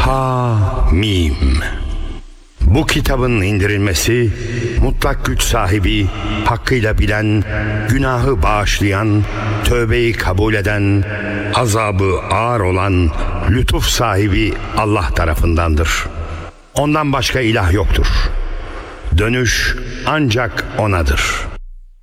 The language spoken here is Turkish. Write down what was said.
Hamim. Bu kitabın indirilmesi, mutlak güç sahibi, hakkıyla bilen, günahı bağışlayan, tövbeyi kabul eden, azabı ağır olan, lütuf sahibi Allah tarafındandır. Ondan başka ilah yoktur. Dönüş ancak O'nadır.